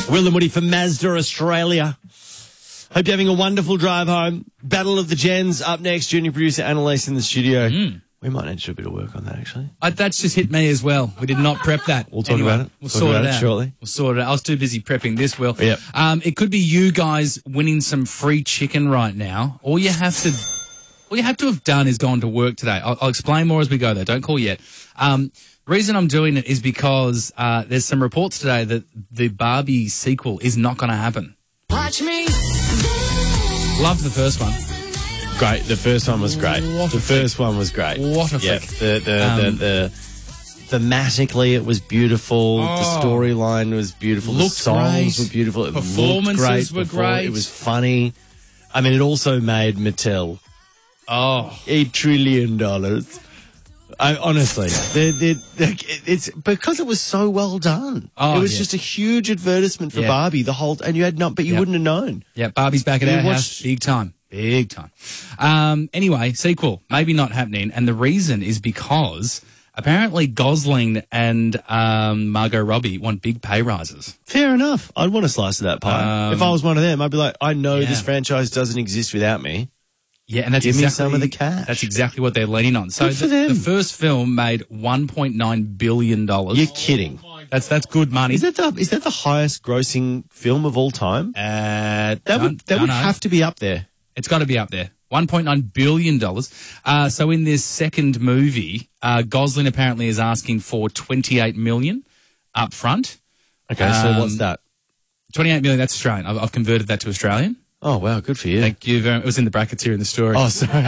Will and Woody from Mazda, Australia. Hope you're having a wonderful drive home. Battle of the Gens up next. Junior producer Annalise in the studio. We might need to do a bit of work on that, actually. That's just hit me as well. We did not prep that. We'll talk about it. We'll sort it out shortly. We'll sort it out. I was too busy prepping this, Will. Yep. It could be you guys winning some free chicken right now. All you have to have done is gone to work today. I'll explain more as we go, though. Don't call yet. The reason I'm doing it is because there's some reports today that the Barbie sequel is not going to happen. Watch me. Loved the first one. Great. The first one was great. The first one was great. What a yeah. flick. Thematically, it was beautiful. The storyline was beautiful. The songs were beautiful. It Performances were before. great. It was funny. I mean, it also made Mattel $8 trillion. Honestly, it's because it was so well done. It was just a huge advertisement for Barbie. The whole, and you had not, but you wouldn't have known. Yeah, Barbie's back at our house, big time. Big time. Anyway, sequel, maybe not happening. And the reason is because apparently Gosling and Margot Robbie want big pay rises. Fair enough. I'd want a slice of that pie. If I was one of them, I'd be like, I know this franchise doesn't exist without me. Yeah, and that's Give me some of the cash. That's exactly what they're leaning on. So Good for them. The first film made $1.9 billion. You're kidding. That's good money. Is that the highest grossing film of all time? That would have to be up there. It's got to be up there. $1.9 billion. So in this second movie, Gosling apparently is asking for $28 million up front. Okay, so what's that? $28 million, that's Australian. I've converted that to Australian. Oh, wow, good for you. Thank you very much. It was in the brackets here in the story. Oh, sorry.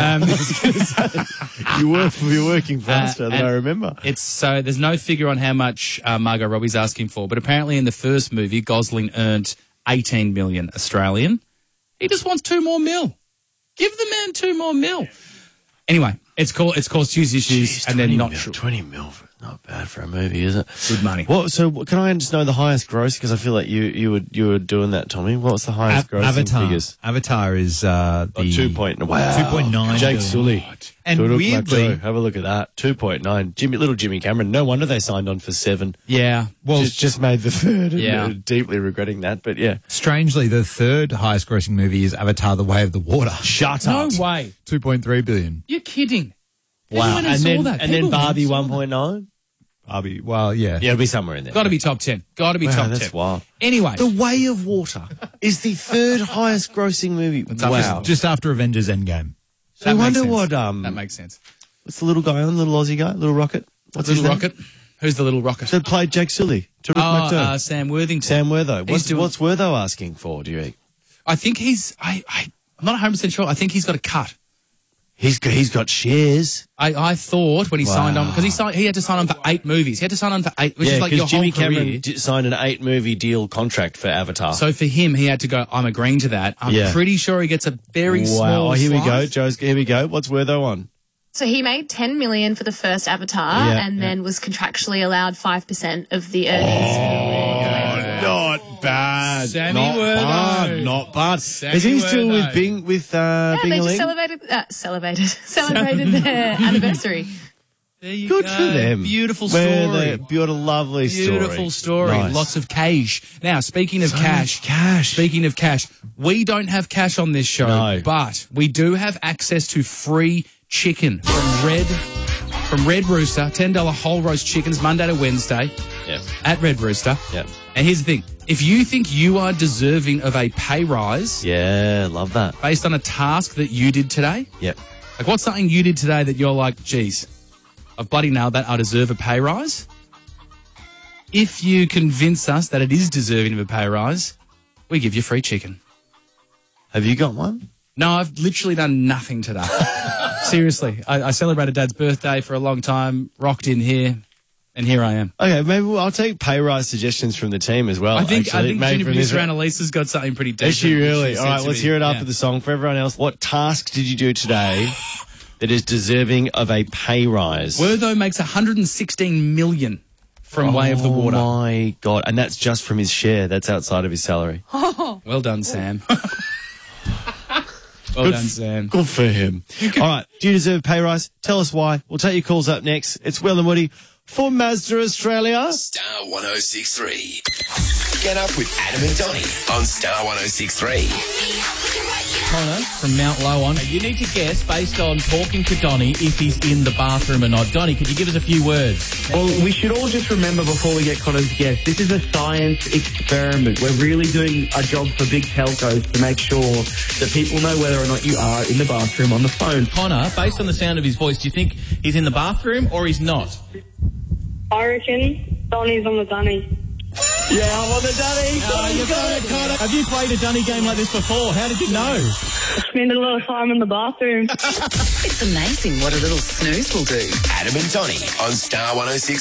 You're working faster than I remember. So there's no figure on how much Margot Robbie's asking for, but apparently in the first movie, Gosling earned 18 million Australian. He just wants 2 more mil. Give the man 2 more mil. Anyway, it's caused huge issues, and they're not sure. 20 mil, not bad for a movie, is it? Good money. So can I just know the highest gross? Because I feel like you were doing that, Tommy. What's the highest grossing figures? Avatar is the 2.9. Jake Sully. And weirdly, have a look at that. 2.9. Little Jimmy Cameron. No wonder they signed on for 7. Yeah. Well, just made the third. Yeah. And deeply regretting that, but yeah. Strangely, the third highest grossing movie is Avatar: The Way of the Water. Shut up. No way. 2.3 billion. You're kidding. Wow. And then Barbie 1.9? Barbie, well, yeah. Yeah, it'll be somewhere in there. Got to be top 10. Got to be top 10. That's wild. Anyway. The Way of Water is the third highest grossing movie. Wow. Just after Avengers Endgame. So I wonder what... that makes sense. What's the little guy on? Little Aussie guy? Little Rocket? What's Little his Rocket? Who's the Little Rocket? So played Jake Sully. Sam Worthington. Sam Wertho. What's Wertho asking for, do you think? I think I'm not 100% sure. I think he's got a cut. He's got shares. I thought when he signed on, because he had to sign on for 8 movies. He had to sign on for 8, which is like your whole Jimmy career. Cameron signed an 8-movie deal contract for Avatar. So for him, he had to go, I'm agreeing to that. I'm pretty sure he gets a very small here we go. slice. Here we go. What's Wertho on? So he made $10 million for the first Avatar and then was contractually allowed 5% of the earnings. Not bad. Sammy Wertho. Not bad. Sammy Is he still Wertho. with Bing? They just celebrated their anniversary. There you Good go. for them. Beautiful story. Beautiful, lovely story. Beautiful story. Nice. Lots of cash. Now, speaking of cash. Speaking of cash, we don't have cash on this show, but we do have access to free chicken from Red Rooster, $10 whole roast chickens Monday to Wednesday at Red Rooster. Yep. And here's the thing. If you think you are deserving of a pay rise love that. based on a task that you did today, like what's something you did today that you're like, geez, I've bloody nailed that, I deserve a pay rise? If you convince us that it is deserving of a pay rise, we give you free chicken. Have you got one? No, I've literally done nothing today. Seriously. I celebrated Dad's birthday for a long time, rocked in here, and here I am. Okay, maybe I'll take pay rise suggestions from the team as well. I think maybe Junior from producer Annalise has got something pretty decent. Is she really? She All right, said let's to me. hear it after the song. For everyone else, what task did you do today that is deserving of a pay rise? Wertho makes $116 million from Way of the Water. Oh, my God. And that's just from his share. That's outside of his salary. Well done, Sam. Well done, Sam. Good for him. All right. Do you deserve a pay rise? Tell us why. We'll take your calls up next. It's Will and Woody for Mazda Australia. Star 106.3. Get up with Adam and Donnie on Star 106.3. Connor from Mount Lowon. You need to guess, based on talking to Donnie, if he's in the bathroom or not. Donnie, could you give us a few words? Well, we should all just remember before we get Connor's guess, this is a science experiment. We're really doing a job for big telcos to make sure that people know whether or not you are in the bathroom on the phone. Connor, based on the sound of his voice, do you think he's in the bathroom or he's not? I reckon Donnie's on the dunny. Yeah, I'm on the dunny. Oh, you got it, Connor. Have you played a dunny game like this before? How did you know? I spend a lot of time in the bathroom. It's amazing what a little snooze will do. Adam and Donnie on Star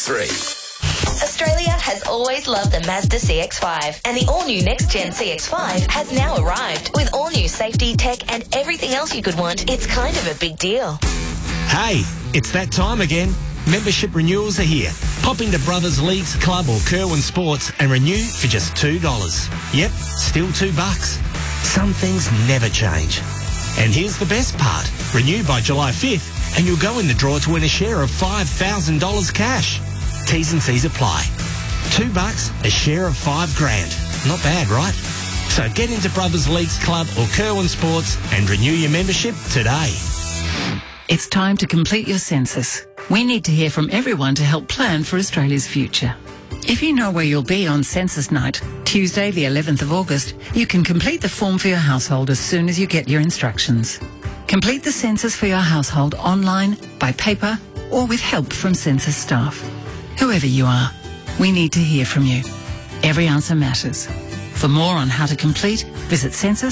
106.3. Australia has always loved the Mazda CX-5, and the all-new next-gen CX-5 has now arrived. With all-new safety, tech, and everything else you could want, it's kind of a big deal. Hey, it's that time again. Membership renewals are here. Pop into Brothers Leagues Club or Kerwin Sports and renew for just $2. Yep, still $2. Some things never change. And here's the best part. Renew by July 5th and you'll go in the draw to win a share of $5,000 cash. T's and C's apply. $2, a share of $5,000. Not bad, right? So get into Brothers Leagues Club or Kerwin Sports and renew your membership today. It's time to complete your census. We need to hear from everyone to help plan for Australia's future. If you know where you'll be on census night, Tuesday the 11th of August, you can complete the form for your household as soon as you get your instructions. Complete the census for your household online, by paper, or with help from census staff. Whoever you are, we need to hear from you. Every answer matters. For more on how to complete, visit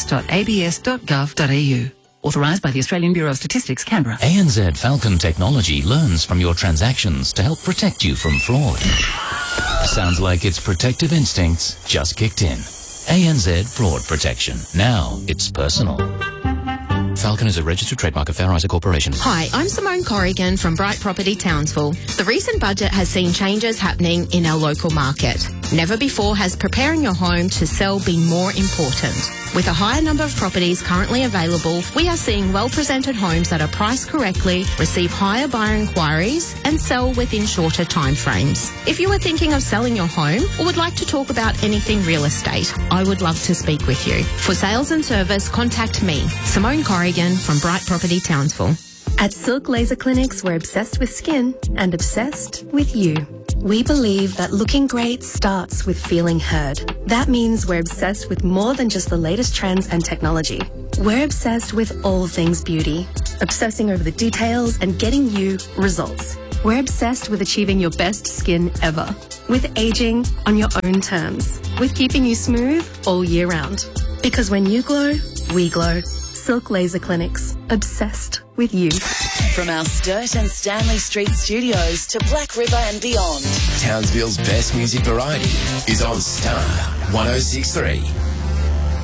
census.abs.gov.au. Authorised by the Australian Bureau of Statistics, Canberra. ANZ Falcon technology learns from your transactions to help protect you from fraud. Sounds like its protective instincts just kicked in. ANZ Fraud Protection. Now it's personal. Falcon is a registered trademark of Fair Isaac Corporation. Hi, I'm Simone Corrigan from Bright Property Townsville. The recent budget has seen changes happening in our local market. Never before has preparing your home to sell been more important. With a higher number of properties currently available, we are seeing well-presented homes that are priced correctly, receive higher buyer inquiries, and sell within shorter timeframes. If you are thinking of selling your home or would like to talk about anything real estate, I would love to speak with you. For sales and service, contact me, Simone Corrigan from Bright Property Townsville. At Silk Laser Clinics, we're obsessed with skin and obsessed with you. We believe that looking great starts with feeling heard. That means we're obsessed with more than just the latest trends and technology. We're obsessed with all things beauty, obsessing over the details and getting you results. We're obsessed with achieving your best skin ever, with aging on your own terms, with keeping you smooth all year round. Because when you glow, we glow. Silk Laser Clinics, obsessed with you. From our Sturt and Stanley Street studios to Black River and beyond, Townsville's best music variety is on Star 106.3.